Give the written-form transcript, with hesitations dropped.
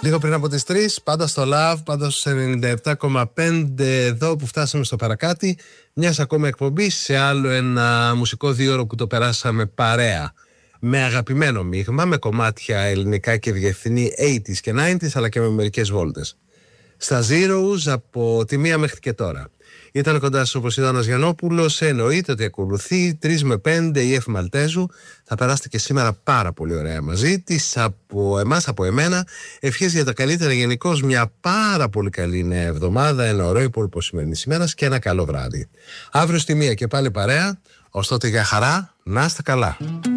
Λίγο πριν από τις 3, πάντα στο Love, πάντα στο 97,5, εδώ που φτάσαμε στο παρακάτι μιας ακόμα εκπομπής σε άλλο ένα μουσικό δίωρο που το περάσαμε παρέα. Με αγαπημένο μείγμα, με κομμάτια ελληνικά και διεθνή 80s και 90s, αλλά και με μερικές βόλτες. Στα Zeros από τη μία μέχρι και τώρα. Ήταν κοντά σας ο Ποσειδώνας Γιαννόπουλος. Εννοείται ότι ακολουθεί 3 με 5 η Εφη Μαλτέζου. Θα περάσετε και σήμερα πάρα πολύ ωραία μαζί της. Από εμάς, από εμένα, ευχές για τα καλύτερα. Γενικώς μια πάρα πολύ καλή νέα εβδομάδα, ένα ωραίο υπόλοιπο σημερινής ημέρας και ένα καλό βράδυ. Αύριο στη μία και πάλι παρέα. Ως τότε για χαρά, να είστε καλά.